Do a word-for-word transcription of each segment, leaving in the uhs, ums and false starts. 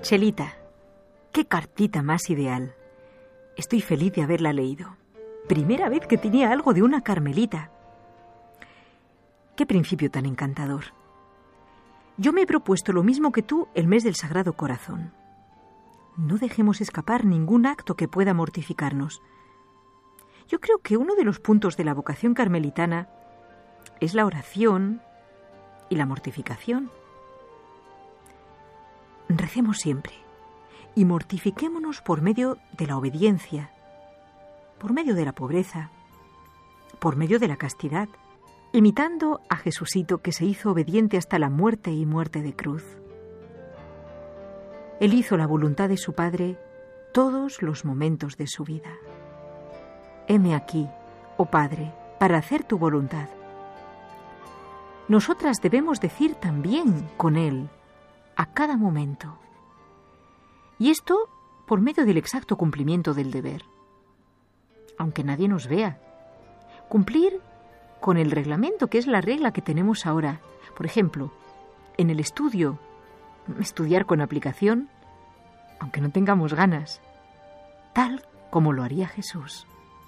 Chelita, qué cartita más ideal. Estoy feliz de haberla leído. Primera vez que tenía algo de una carmelita. Qué principio tan encantador. Yo me he propuesto lo mismo que tú el mes del Sagrado Corazón. No dejemos escapar ningún acto que pueda mortificarnos. Yo creo que uno de los puntos de la vocación carmelitana es la oración y la mortificación. Recemos siempre y mortifiquémonos por medio de la obediencia, por medio de la pobreza, por medio de la castidad, imitando a Jesucito, que se hizo obediente hasta la muerte y muerte de cruz. Él hizo la voluntad de su Padre todos los momentos de su vida. Heme aquí, oh Padre, para hacer tu voluntad. Nosotras debemos decir también con Él, a cada momento. Y esto por medio del exacto cumplimiento del deber. Aunque nadie nos vea. Cumplir con el reglamento, que es la regla que tenemos ahora. Por ejemplo, en el estudio, estudiar con aplicación, aunque no tengamos ganas, tal como lo haría Jesús.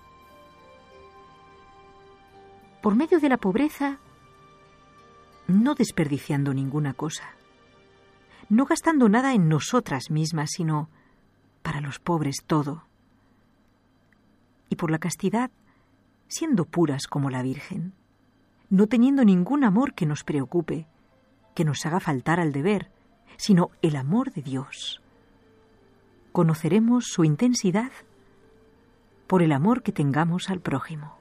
Por medio de la pobreza, no desperdiciando ninguna cosa, no gastando nada en nosotras mismas, sino para los pobres todo. Y por la castidad, siendo puras como la Virgen, no teniendo ningún amor que nos preocupe, que nos haga faltar al deber, sino el amor de Dios. Conoceremos su intensidad por el amor que tengamos al prójimo.